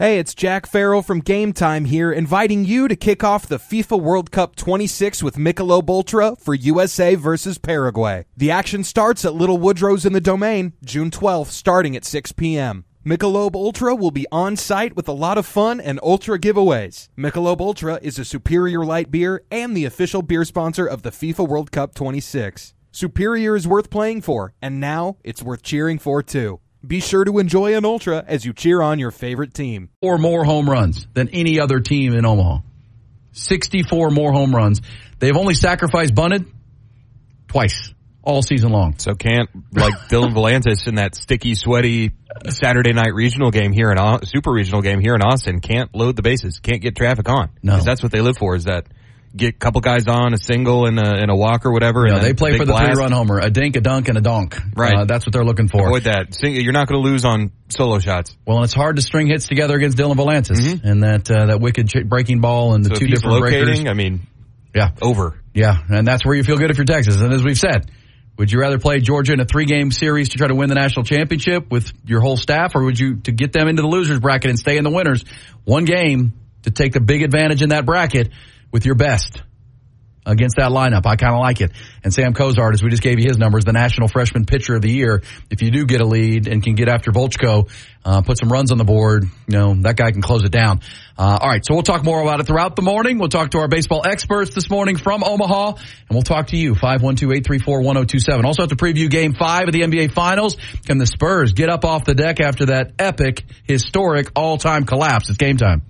Hey, it's Jack Farrell from Game Time here, inviting you to kick off the FIFA World Cup 26 with Michelob Ultra for USA versus Paraguay. The action starts at Little Woodrow's in the Domain, June 12th, starting at 6 p.m. Michelob Ultra will be on site with a lot of fun and Ultra giveaways. Michelob Ultra is a superior light beer and the official beer sponsor of the FIFA World Cup 26. Superior is worth playing for, and now it's worth cheering for too. Be sure to enjoy an Ultra as you cheer on your favorite team. 4 more home runs than any other team in Omaha. 64 more home runs. They've only sacrificed bunted twice all season long. So can't, like Dylan Volantis in that sticky, sweaty Saturday night regional game here in super regional game here in Austin, can't load the bases, can't get traffic on. No. Because that's what they live for, is that get a couple guys on, a single and a walk or whatever. No, and they play for the 3-run homer, a dink, a dunk, and a donk. Right. That's what they're looking for. Avoid that. You're not going to lose on solo shots. Well, and it's hard to string hits together against Dylan Volantis and that wicked breaking ball and the two different breakers. I mean, yeah, over. Yeah, and that's where you feel good if you're Texas. And as we've said, would you rather play Georgia in a 3-game series to try to win the national championship with your whole staff, or would you to get them into the losers bracket and stay in the winners? 1 game to take the big advantage in that bracket with your best against that lineup. I kind of like it. And Sam Cozart, as we just gave you his numbers, the National Freshman Pitcher of the Year. If you do get a lead and can get after Volchko, put some runs on the board, that guy can close it down. All right, so we'll talk more about it throughout the morning. We'll talk to our baseball experts this morning from Omaha, and we'll talk to you, 512-834-1027. Also have to preview Game 5 of the NBA Finals. Can the Spurs get up off the deck after that epic, historic, all-time collapse? It's game time.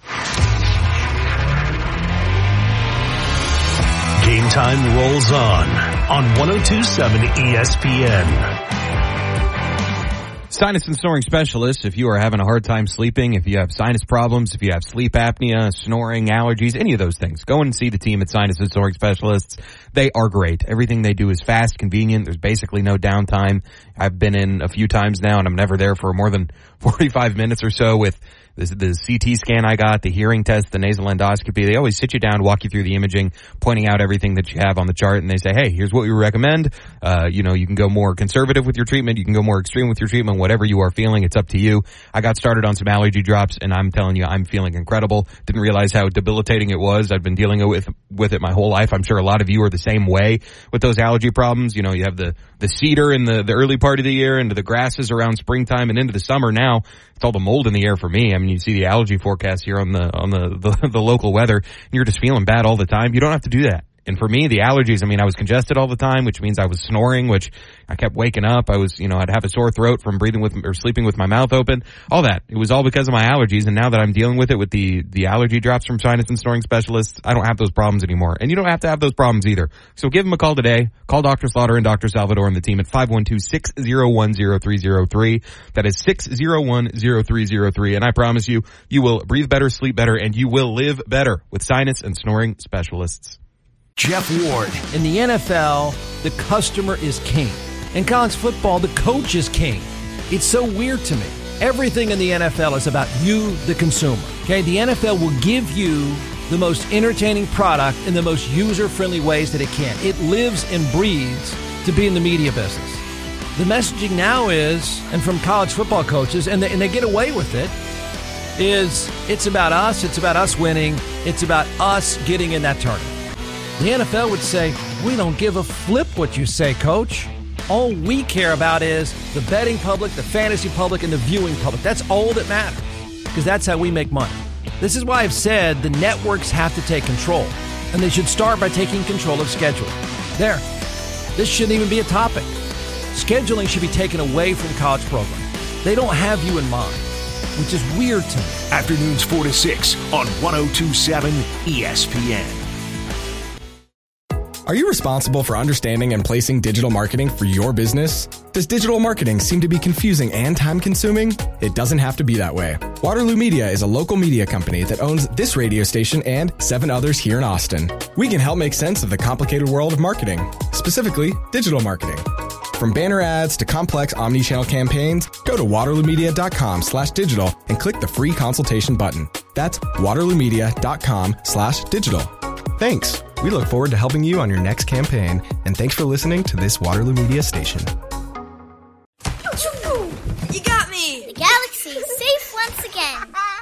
Game Time rolls on 102.7 ESPN. Sinus and snoring specialists, if you are having a hard time sleeping, if you have sinus problems, if you have sleep apnea, snoring, allergies, any of those things, go in and see the team at Sinus and Snoring Specialists. They are great. Everything they do is fast, convenient. There's basically no downtime. I've been in a few times now, and I'm never there for more than 45 minutes or so with the CT scan I got, the hearing test, the nasal endoscopy. They always sit you down, walk you through the imaging, pointing out everything that you have on the chart, and they say, hey, here's what we recommend. You can go more conservative with your treatment. You can go more extreme with your treatment. Whatever you are feeling, it's up to you. I got started on some allergy drops, and I'm telling you, I'm feeling incredible. Didn't realize how debilitating it was. I've been dealing with it my whole life. I'm sure a lot of you are the same way with those allergy problems. You have the cedar in the early part of the year, into the grasses around springtime, and into the summer now. It's all the mold in the air for me. I mean, you see the allergy forecast here on the local weather, and you're just feeling bad all the time. You don't have to do that. And for me, the allergies, I was congested all the time, which means I was snoring, which I kept waking up. I was, I'd have a sore throat from breathing with or sleeping with my mouth open. All that. It was all because of my allergies. And now that I'm dealing with it with the allergy drops from Sinus and Snoring Specialists, I don't have those problems anymore. And you don't have to have those problems either. So give them a call today. Call Dr. Slaughter and Dr. Salvador and the team at 512-601-0303. That is 601-0303. And I promise you, you will breathe better, sleep better, and you will live better with Sinus and Snoring Specialists. Jeff Ward. In the NFL, the customer is king. In college football, the coach is king. It's so weird to me. Everything in the NFL is about you, the consumer. Okay, the NFL will give you the most entertaining product in the most user-friendly ways that it can. It lives and breathes to be in the media business. The messaging now is, and from college football coaches, and they get away with it, is it's about us winning, it's about us getting in that tournament. The NFL would say, we don't give a flip what you say, coach. All we care about is the betting public, the fantasy public, and the viewing public. That's all that matters, because that's how we make money. This is why I've said the networks have to take control, and they should start by taking control of scheduling. There. This shouldn't even be a topic. Scheduling should be taken away from college programs. They don't have you in mind, which is weird to me. Afternoons 4 to 6 on 102.7 ESPN. Are you responsible for understanding and placing digital marketing for your business? Does digital marketing seem to be confusing and time-consuming? It doesn't have to be that way. Waterloo Media is a local media company that owns this radio station and 7 others here in Austin. We can help make sense of the complicated world of marketing, specifically digital marketing. From banner ads to complex omni-channel campaigns, go to waterloomedia.com/digital and click the free consultation button. That's waterloomedia.com/digital. Thanks. We look forward to helping you on your next campaign, and thanks for listening to this Waterloo Media station.